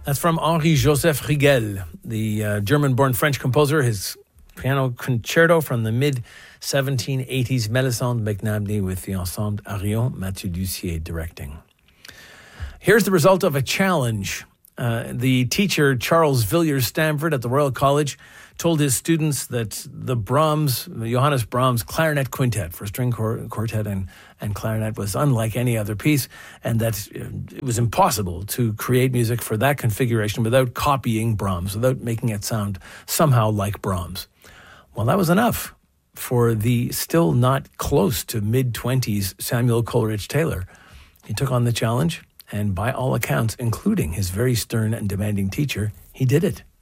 That's from Henri-Joseph Rigel, the German-born French composer. His piano concerto from the mid-1780s, Melisande McNabney with the Ensemble Arion, Mathieu Dussier directing. Here's the result of a challenge. The teacher, Charles Villiers Stamford at the Royal College, told his students that the Johannes Brahms clarinet quintet for string quartet and clarinet was unlike any other piece, and that it was impossible to create music for that configuration without copying Brahms, without making it sound somehow like Brahms. Well, that was enough for the still not close to mid-20s Samuel Coleridge Taylor. He took on the challenge, and by all accounts, including his very stern and demanding teacher, he did it.